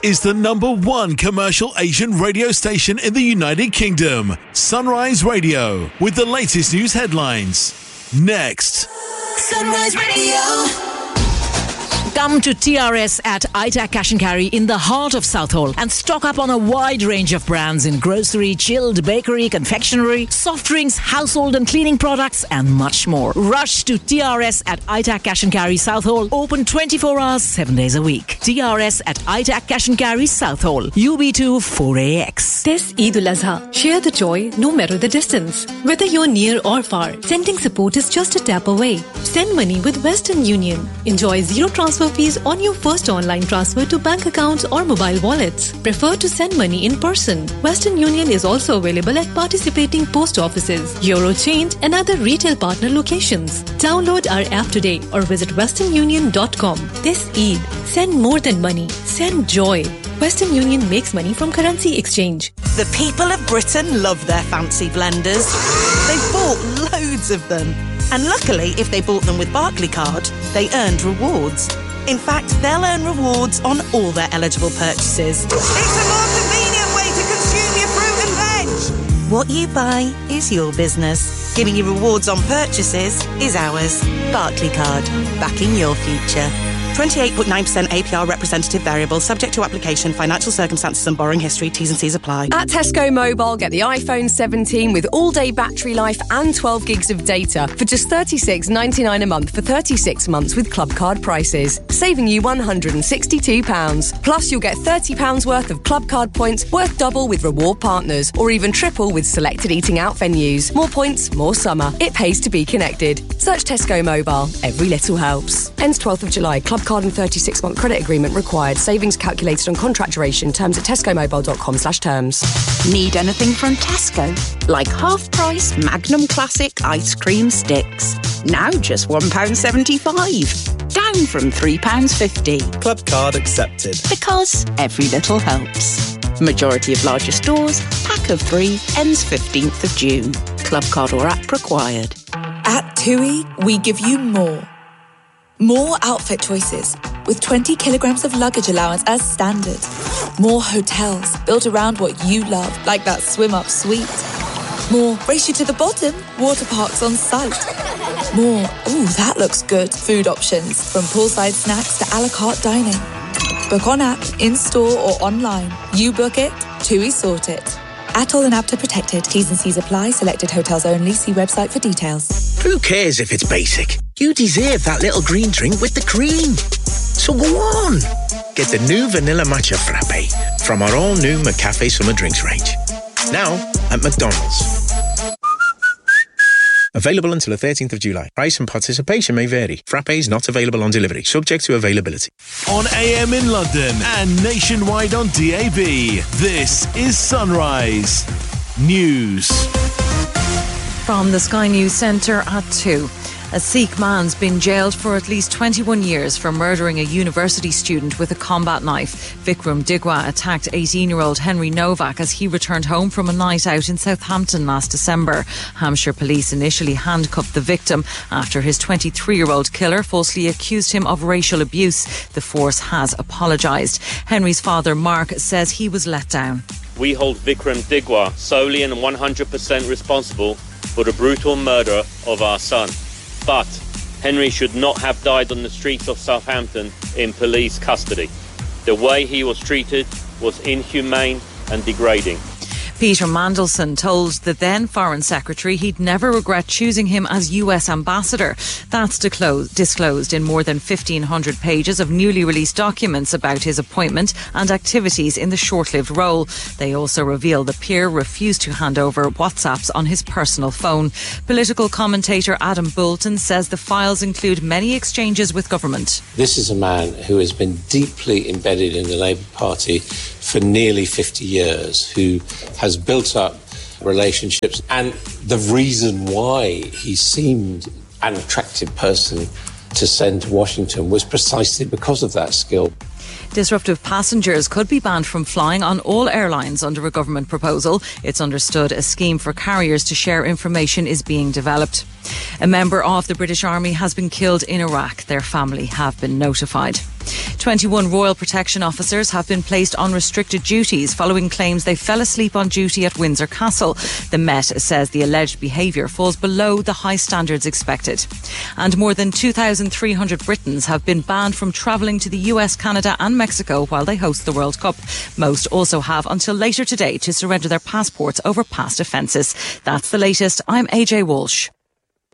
is the #1 commercial Asian radio station in the United Kingdom. Sunrise Radio, with the latest news headlines. Next. Sunrise Radio. Come to TRS at ITAC Cash and Carry in the heart of Southall and stock up on a wide range of brands in grocery, chilled, bakery, confectionery, soft drinks, household and cleaning products and much more. Rush to TRS at ITAC Cash and Carry Southall, open 24 hours, 7 days a week. TRS at ITAC Cash and Carry Southall, UB2 4AX. This Eid al-Azha, share the joy no matter the distance. Whether you're near or far, sending support is just a tap away. Send money with Western Union. Enjoy zero transfer fees on your first online transfer to bank accounts or mobile wallets. Prefer to send money in person. Western Union is also available at participating post offices, Eurochange and other retail partner locations. Download our app today or visit westernunion.com. This Eid, send more than money. Send joy. Western Union makes money from currency exchange. The people of Britain love their fancy blenders. They've bought loads of them. And luckily, if they bought them with Barclaycard, they earned rewards. In fact, they'll earn rewards on all their eligible purchases. It's a more convenient way to consume your fruit and veg. What you buy is your business. Giving you rewards on purchases is ours. Barclaycard, backing your future. 28.9% APR representative variable, subject to application, financial circumstances and borrowing history. T's and C's apply. At Tesco Mobile, get the iPhone 17 with all-day battery life and 12 gigs of data for just $36.99 a month for 36 months with Club Card prices, saving you £162. Plus, you'll get £30 worth of Club Card points worth double with reward partners, or even triple with selected eating out venues. More points, more summer. It pays to be connected. Search Tesco Mobile. Every little helps. Ends 12th of July. Club Card and 36-month credit agreement required. Savings calculated on contract duration. Terms at tescomobile.com/terms. Need anything from Tesco? Like half-price Magnum Classic ice cream sticks. Now just £1.75. Down from £3.50. Club Card accepted. Because every little helps. Majority of larger stores. Pack of 3 ends 15th of June. Club Card or app required. At TUI, we give you more. More outfit choices, with 20 kilograms of luggage allowance as standard. More hotels built around what you love, like that swim-up suite. More race you to the bottom, water parks on site. More, ooh, that looks good, food options, from poolside snacks to a la carte dining. Book on app, in-store or online. You book it, TUI sort it. Atoll and APTA protected. T's and C's apply. Selected hotels only. See website for details. Who cares if it's basic? You deserve that little green drink with the cream. So go on. Get the new Vanilla Matcha Frappe from our all-new McCafe Summer Drinks range. Now at McDonald's. Available until the 13th of July. Price and participation may vary. Frappes not available on delivery. Subject to availability. On AM in London and nationwide on DAB, this is Sunrise News. From the Sky News Centre at 2. A Sikh man's been jailed for at least 21 years for murdering a university student with a combat knife. Vikram Digwa attacked 18-year-old Henry Novak as he returned home from a night out in Southampton last December. Hampshire police initially handcuffed the victim after his 23-year-old killer falsely accused him of racial abuse. The force has apologised. Henry's father, Mark, says he was let down. We hold Vikram Digwa solely and 100% responsible for the brutal murder of our son. But Henry should not have died on the streets of Southampton in police custody. The way he was treated was inhumane and degrading. Peter Mandelson told the then Foreign Secretary he'd never regret choosing him as US Ambassador. That's disclosed in more than 1,500 pages of newly released documents about his appointment and activities in the short-lived role. They also reveal the peer refused to hand over WhatsApps on his personal phone. Political commentator Adam Boulton says the files include many exchanges with government. This is a man who has been deeply embedded in the Labour Party for nearly 50 years, who has built up relationships, and the reason why he seemed an attractive person to send to Washington was precisely because of that skill. Disruptive passengers could be banned from flying on all airlines under a government proposal. It's understood a scheme for carriers to share information is being developed. A member of the British Army has been killed in Iraq. Their family have been notified. 21 Royal Protection officers have been placed on restricted duties following claims they fell asleep on duty at Windsor Castle. The Met says the alleged behaviour falls below the high standards expected. And more than 2,300 Britons have been banned from travelling to the US, Canada and Mexico while they host the World Cup. Most also have until later today to surrender their passports over past offences. That's the latest. I'm AJ Walsh.